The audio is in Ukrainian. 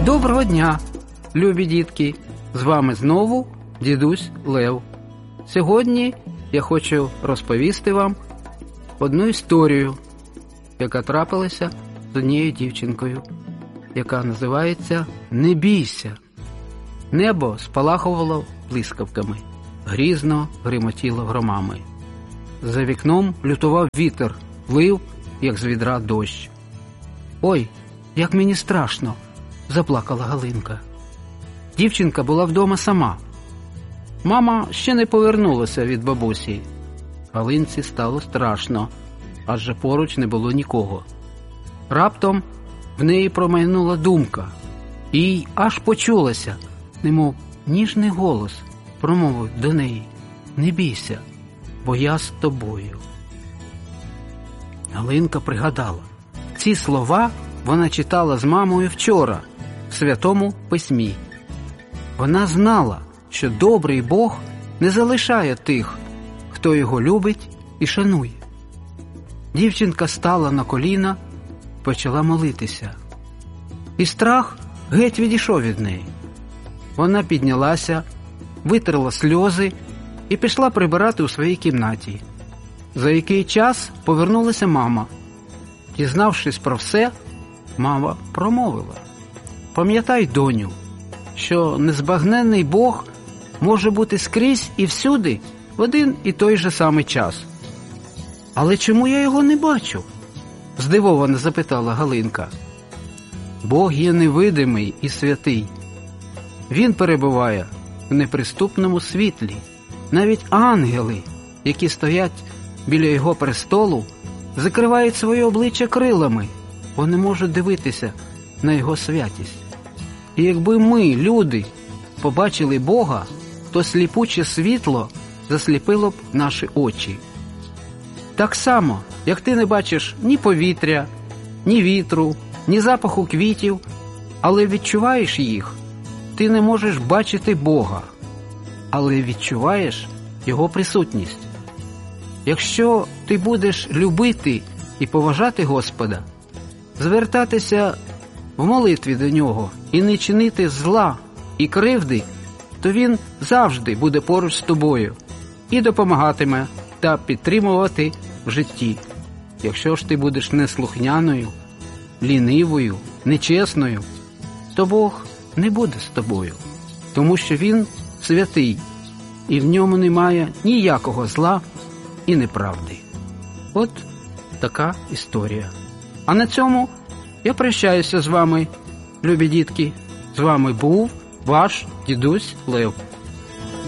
Доброго дня, любі дітки! З вами знову дідусь Лев. Сьогодні я хочу розповісти вам одну історію, яка трапилася з однією дівчинкою, яка називається «Не бійся». Небо спалахувало блискавками, грізно гримотіло громами. За вікном лютував вітер, лив, як з відра дощ. «Ой, як мені страшно!» – заплакала Галинка. Дівчинка була вдома сама. Мама ще не повернулася від бабусі. Галинці стало страшно, адже поруч не було нікого. Раптом в неї промайнула думка, і їй аж почулося, немов ніжний голос промовив до неї: «Не бійся, бо я з тобою». Галинка пригадала, ці слова вона читала з мамою вчора в Святому Письмі. Вона знала, що добрий Бог не залишає тих, хто його любить і шанує. Дівчинка стала на коліна, почала молитися. І страх геть відійшов від неї. Вона піднялася, витерла сльози і пішла прибирати у своїй кімнаті. За який час повернулася мама. Дізнавшись про все, мама промовила: «Пам'ятай, доню, що незбагненний Бог може бути скрізь і всюди в один і той же самий час». «Але чому я його не бачу?» – здивовано запитала Галинка. «Бог є невидимий і святий. Він перебуває в неприступному світлі. Навіть ангели, які стоять біля його престолу, закривають своє обличчя крилами, бо не можуть дивитися на його святість. І якби ми, люди, побачили Бога, то сліпуче світло засліпило б наші очі. Так само, як ти не бачиш ні повітря, ні вітру, ні запаху квітів, але відчуваєш їх, ти не можеш бачити Бога, але відчуваєш Його присутність. Якщо ти будеш любити і поважати Господа, звертатися в молитві до Нього і не чинити зла і кривди, то Він завжди буде поруч з тобою і допомагатиме та підтримувати в житті. Якщо ж ти будеш неслухняною, лінивою, нечесною, то Бог не буде з тобою, тому що Він святий, і в ньому немає ніякого зла і неправди». От така історія. А на цьому я прощаюся з вами, любі дітки. З вами був ваш дідусь Лев.